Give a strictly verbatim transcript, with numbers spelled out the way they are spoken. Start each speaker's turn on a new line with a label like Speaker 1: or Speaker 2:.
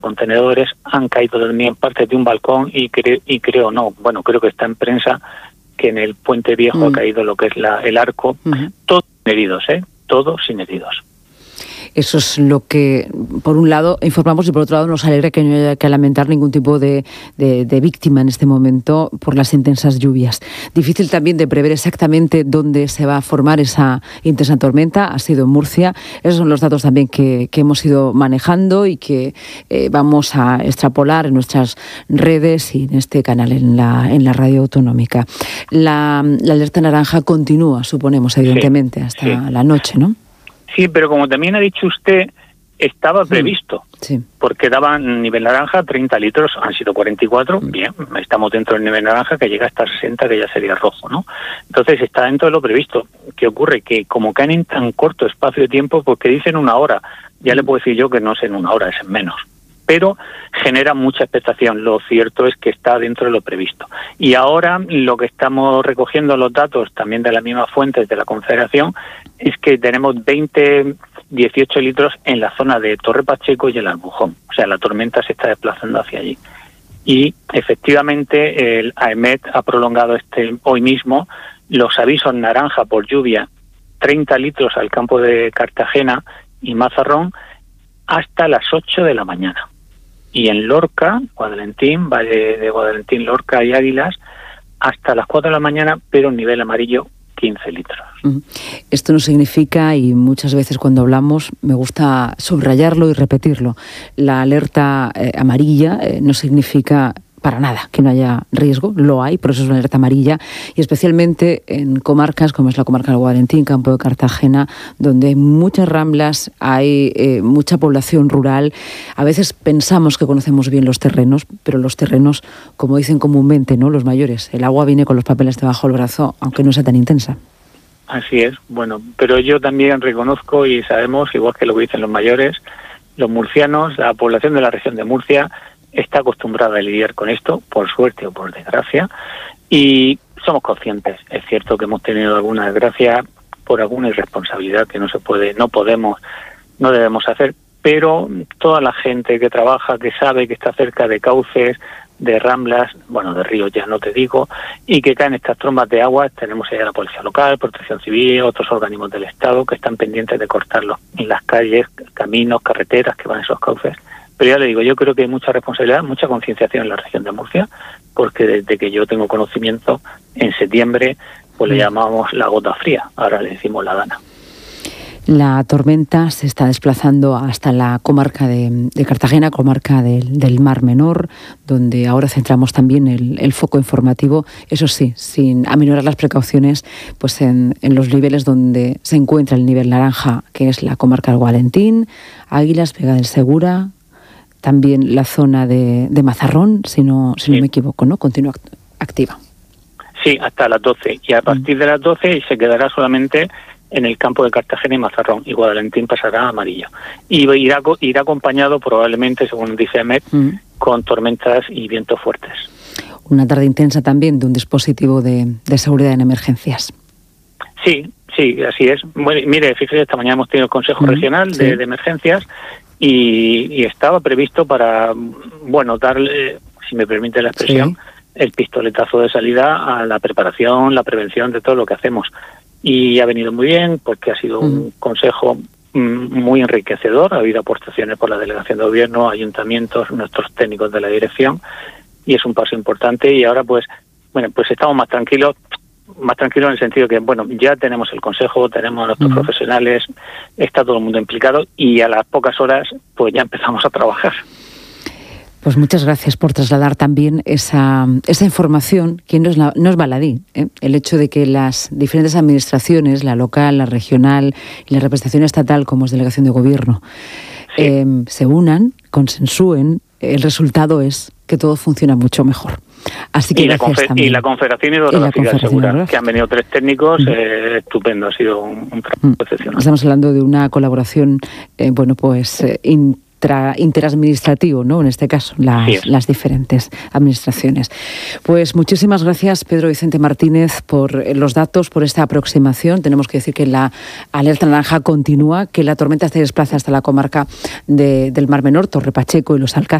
Speaker 1: contenedores han caído también parte de un balcón y, cre- y creo, no, bueno, creo que está en prensa que en el Puente Viejo mm. ha caído lo que es la, el arco, uh-huh. todos sin heridos, ¿eh? Todos sin heridos.
Speaker 2: Eso es lo que, por un lado, informamos y por otro lado nos alegra que no haya que lamentar ningún tipo de, de, de víctima en este momento por las intensas lluvias. Difícil también de prever exactamente dónde se va a formar esa intensa tormenta. Ha sido en Murcia. Esos son los datos también que, que hemos ido manejando y que eh, vamos a extrapolar en nuestras redes y en este canal, en la, en la radio autonómica. La, la alerta naranja continúa, suponemos, evidentemente, sí, hasta sí. la noche, ¿no?
Speaker 1: Sí, pero como también ha dicho usted, estaba previsto, sí. porque daban nivel naranja treinta litros, han sido cuarenta y cuatro, bien, estamos dentro del nivel naranja que llega hasta sesenta, que ya sería rojo, ¿no? Entonces está dentro de lo previsto. ¿Qué ocurre? Que como caen en tan corto espacio de tiempo, porque dicen una hora, ya le puedo decir yo que no es en una hora, es en menos. Pero genera mucha expectación. Lo cierto es que está dentro de lo previsto. Y ahora lo que estamos recogiendo los datos también de las mismas fuentes de la Confederación es que tenemos veinte, dieciocho litros en la zona de Torre Pacheco y el Albujón. O sea, la tormenta se está desplazando hacia allí. Y efectivamente el AEMET ha prolongado este hoy mismo los avisos naranja por lluvia, treinta litros al campo de Cartagena y Mazarrón, hasta las ocho de la mañana. Y en Lorca, Guadalentín, Valle de Guadalentín, Lorca y Águilas, hasta las cuatro de la mañana, pero en nivel amarillo, quince litros.
Speaker 2: Esto no significa, y muchas veces cuando hablamos me gusta subrayarlo y repetirlo, la alerta eh, amarilla eh, no significa para nada que no haya riesgo, lo hay, por eso es una alerta amarilla, y especialmente en comarcas como es la comarca del Guadalentín, Campo de Cartagena, donde hay muchas ramblas, hay eh, mucha población rural. A veces pensamos que conocemos bien los terrenos, pero los terrenos, como dicen comúnmente, ¿no?, los mayores, el agua viene con los papeles debajo del brazo, aunque no sea tan intensa.
Speaker 1: Así es, bueno, pero yo también reconozco y sabemos, igual que lo que dicen los mayores, los murcianos, la población de la región de Murcia, está acostumbrada a lidiar con esto, por suerte o por desgracia, y somos conscientes. Es cierto que hemos tenido alguna desgracia por alguna irresponsabilidad que no se puede, no podemos, no debemos hacer, pero toda la gente que trabaja, que sabe que está cerca de cauces, de ramblas, bueno, de ríos ya no te digo, y que caen estas trombas de agua, tenemos allá la Policía Local, Protección Civil, otros organismos del Estado que están pendientes de cortarlos en las calles, caminos, carreteras que van a esos cauces. Pero ya le digo, yo creo que hay mucha responsabilidad, mucha concienciación en la región de Murcia, porque desde que yo tengo conocimiento, en septiembre, pues le llamamos la gota fría, ahora le decimos la dana.
Speaker 2: La tormenta se está desplazando hasta la comarca de, de Cartagena, comarca del, del Mar Menor, donde ahora centramos también el, el foco informativo, eso sí, sin aminorar las precauciones, pues en, en los niveles donde se encuentra el nivel naranja, que es la comarca del Guadalentín, Águilas, Vega del Segura, también la zona de, de Mazarrón, si no, si sí. no me equivoco, ¿no? Continúa activa.
Speaker 1: Sí, hasta las doce. Y a partir de las doce se quedará solamente en el campo de Cartagena y Mazarrón. Y Guadalentín pasará a amarillo. Y irá, irá acompañado probablemente, según dice AEMET, mm. con tormentas y vientos fuertes.
Speaker 2: Una tarde intensa también de un dispositivo de, de seguridad en emergencias.
Speaker 1: Sí, sí, así es. Bueno, mire, fíjese, esta mañana hemos tenido el Consejo mm. Regional sí. de, de Emergencias y, y estaba previsto para, bueno, darle, si me permite la expresión, sí. el pistoletazo de salida a la preparación, la prevención de todo lo que hacemos. Y ha venido muy bien porque ha sido mm. un consejo muy enriquecedor. Ha habido aportaciones por la Delegación de Gobierno, ayuntamientos, nuestros técnicos de la dirección, y es un paso importante. Y ahora pues, bueno, pues estamos más tranquilos, más tranquilos en el sentido que, bueno, ya tenemos el consejo, tenemos a nuestros mm. profesionales, está todo el mundo implicado y a las pocas horas pues ya empezamos a trabajar.
Speaker 2: Pues muchas gracias por trasladar también esa, esa información, que no es, la, no es baladí, ¿eh? El hecho de que las diferentes administraciones, la local, la regional y la representación estatal, como es delegación de gobierno, sí. eh, se unan, consensúen, el resultado es que todo funciona mucho mejor. Así que
Speaker 1: y, la
Speaker 2: gracias
Speaker 1: confe- y la Confederación Hidrográfica Segura, que han venido tres técnicos,
Speaker 2: mm.
Speaker 1: eh, estupendo, ha sido un, un trabajo mm. excepcional.
Speaker 2: Estamos hablando de una colaboración, eh, bueno, pues eh, in, intra, interadministrativo, ¿no? En este caso, las, las diferentes administraciones. Pues muchísimas gracias, Pedro Vicente Martínez, por los datos, por esta aproximación. Tenemos que decir que la alerta naranja continúa, que la tormenta se desplaza hasta la comarca de, del Mar Menor, Torre Pacheco y Los Alcázares.